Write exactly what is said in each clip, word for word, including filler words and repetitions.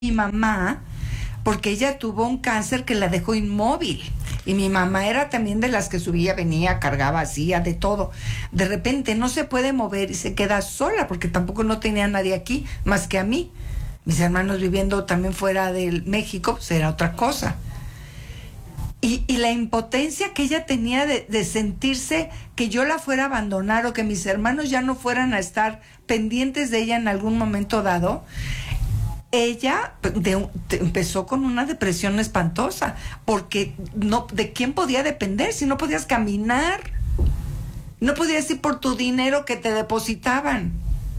mi mamá, porque ella tuvo un cáncer que la dejó inmóvil. Y mi mamá era también de las que subía, venía, cargaba, hacía de todo. De repente no se puede mover y se queda sola, porque tampoco no tenía nadie aquí más que a mí. Mis hermanos viviendo también fuera de México, pues era otra cosa. Y, y la impotencia que ella tenía de, de sentirse que yo la fuera a abandonar o que mis hermanos ya no fueran a estar pendientes de ella en algún momento dado. Ella de, de, empezó con una depresión espantosa, porque no, ¿de quién podía depender si no podías caminar? No podías ir por tu dinero que te depositaban.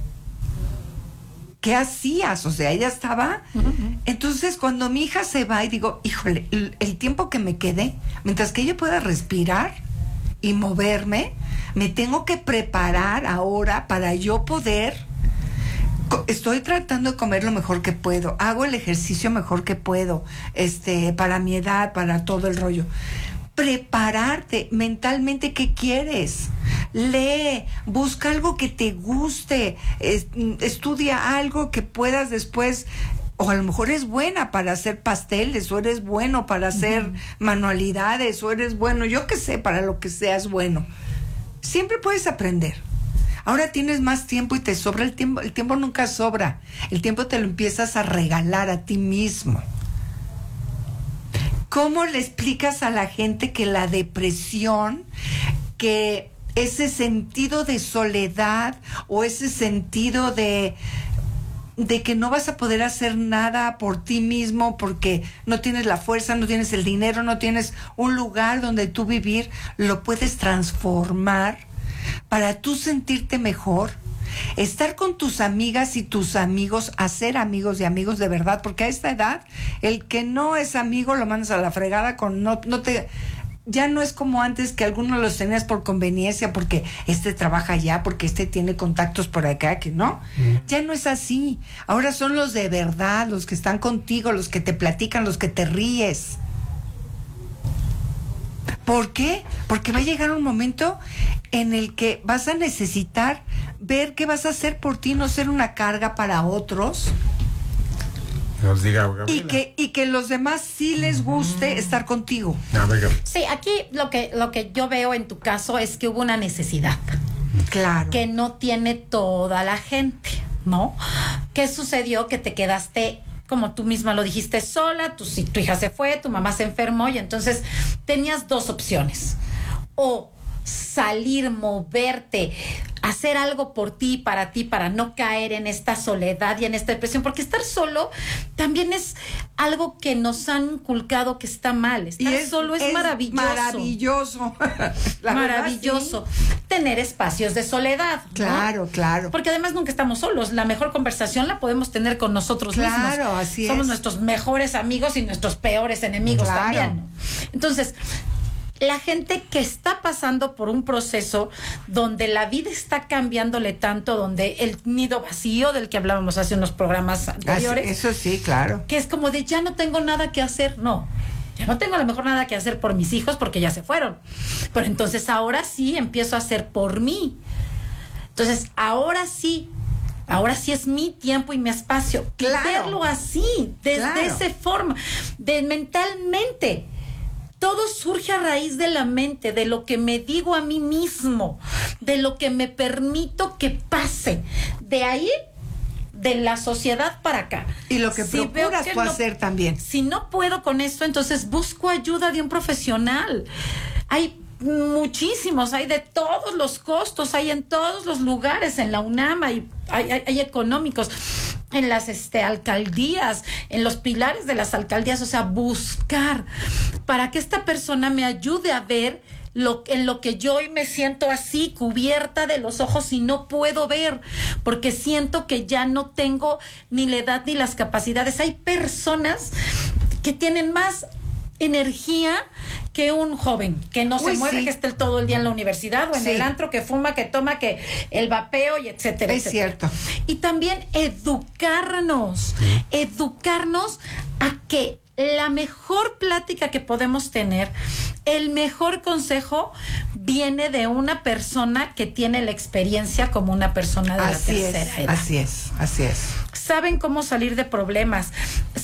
¿Qué hacías? O sea, ella estaba... Uh-huh. Entonces, cuando mi hija se va y digo, híjole, el, el tiempo que me quede, mientras que ella pueda respirar y moverme, me tengo que preparar ahora para yo poder... Estoy tratando de comer lo mejor que puedo, hago el ejercicio mejor que puedo, este, para mi edad, para todo el rollo. Prepararte mentalmente, ¿qué quieres? Lee, busca algo que te guste, es, estudia algo que puedas después, o a lo mejor eres buena para hacer pasteles, o eres bueno para hacer uh-huh. manualidades, o eres bueno, yo qué sé, para lo que seas bueno. Siempre puedes aprender. Ahora tienes más tiempo y te sobra el tiempo. El tiempo nunca sobra. El tiempo te lo empiezas a regalar a ti mismo. ¿Cómo le explicas a la gente que la depresión, que ese sentido de soledad o ese sentido de, de que no vas a poder hacer nada por ti mismo porque no tienes la fuerza, no tienes el dinero, no tienes un lugar donde tú vivir, lo puedes transformar para tú sentirte mejor? Estar con tus amigas y tus amigos, hacer amigos y amigos de verdad, porque a esta edad el que no es amigo lo mandas a la fregada con no, no te... Ya no es como antes, que algunos los tenías por conveniencia, porque este trabaja allá, porque este tiene contactos por acá, que no. Mm. Ya no es así. Ahora son los de verdad, los que están contigo, los que te platican, los que te ríes. ¿Por qué? Porque va a llegar un momento en el que vas a necesitar ver qué vas a hacer por ti, no ser una carga para otros. Nos diga, y que y que los demás sí les guste mm. estar contigo. Ah, sí, aquí lo que lo que yo veo en tu caso es que hubo una necesidad. Claro. Que no tiene toda la gente, ¿no? ¿Qué sucedió? Que te quedaste, como tú misma lo dijiste, sola, tu, tu hija se fue, tu mamá se enfermó, y entonces tenías dos opciones. O salir, moverte, hacer algo por ti, para ti, para no caer en esta soledad y en esta depresión, porque estar solo también es algo que nos han inculcado que está mal. Estar es, solo es, es maravilloso. Maravilloso. maravilloso. Verdad, sí. Tener espacios de soledad, ¿no? Claro, claro. Porque además nunca estamos solos. La mejor conversación la podemos tener con nosotros claro, mismos. Claro, así Somos es. nuestros mejores amigos y nuestros peores enemigos claro. también. Entonces, la gente que está pasando por un proceso donde la vida está cambiándole tanto, donde el nido vacío del que hablábamos hace unos programas anteriores. Eso sí, claro. Que es como de ya no tengo nada que hacer. No, ya no tengo a lo mejor nada que hacer por mis hijos porque ya se fueron. Pero entonces ahora sí empiezo a hacer por mí. Entonces ahora sí. Ahora sí es mi tiempo y mi espacio. Claro. Verlo así, desde claro. esa forma, de mentalmente. Todo surge a raíz de la mente, de lo que me digo a mí mismo, de lo que me permito que pase. De ahí, de la sociedad para acá. Y lo que si procuras que tú no, hacer también. Si no puedo con esto, entonces busco ayuda de un profesional. Hay muchísimos, hay de todos los costos, hay en todos los lugares, en la UNAM, hay, hay, hay, hay económicos, en las este, alcaldías, en los pilares de las alcaldías, o sea, buscar para que esta persona me ayude a ver lo, en lo que yo hoy me siento así, cubierta de los ojos y no puedo ver, porque siento que ya no tengo ni la edad ni las capacidades. Hay personas que tienen más energía que un joven que no Uy, se mueve, sí. que esté todo el día en la universidad o en sí. el antro, que fuma, que toma, que el vapeo y etcétera. Es etcétera. cierto. Y también educarnos, sí. educarnos a que la mejor plática que podemos tener el mejor consejo viene de una persona que tiene la experiencia como una persona de así la tercera es, edad. Así es, así es. Saben cómo salir de problemas,